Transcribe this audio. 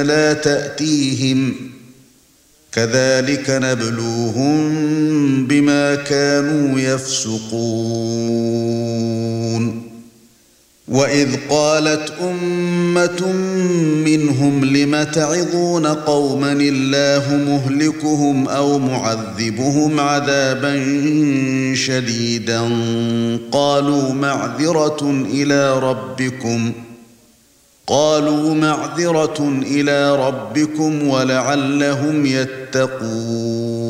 لا تأتيهم كذلك نبلوهم بما كانوا يفسقون وإذ قالت أمة منهم لم تعظون قوما الله مهلكهم أو معذبهم عذابا شديدا قالوا معذرة إلى ربكم ولعلهم يتقون